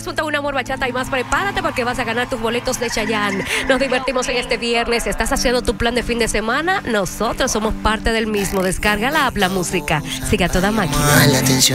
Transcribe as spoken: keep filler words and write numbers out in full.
junto a un amor bachata y más. Prepárate porque vas a ganar tus boletos de Chayanne. Nos divertimos en este viernes. ¿Estás haciendo tu plan de fin de semana? Nosotros somos parte del mismo. Descarga la app La Música. Sigue a toda máquina.